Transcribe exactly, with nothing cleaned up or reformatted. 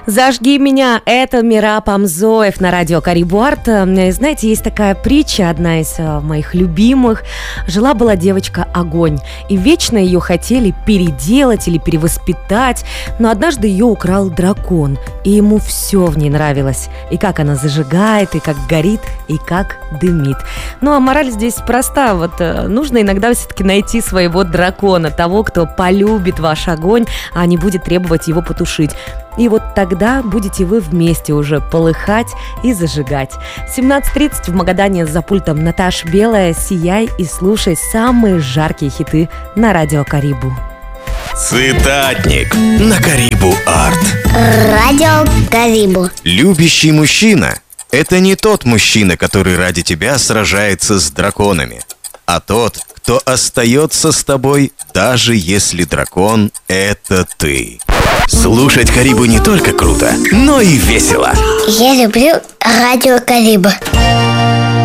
Зажги меня, это Мераб Амзоев на радио Карибу Арт. Знаете, есть такая притча, одна из моих любимых. Жила-была девочка огонь, и вечно ее хотели переделать или перевоспитать, но однажды ее украл дракон, и ему все в ней нравилось. И как она зажигает, и как горит, и как дымит. Ну а мораль здесь проста. Вот нужно иногда все-таки найти своего дракона, того, кто полюбит ваш огонь, а не будет требовать его потушить. И вот тогда будете вы вместе уже полыхать и зажигать. семнадцать тридцать в Магадане, за пультом Наташа Белая. Сияй и слушай самые жаркие хиты на радио Карибу. Цитатник на Карибу Арт. Радио Карибу. Любящий мужчина – это не тот мужчина, который ради тебя сражается с драконами, а тот, кто остается с тобой, даже если дракон – это ты. Слушать Карибу не только круто, но и весело. Я люблю радио Карибу.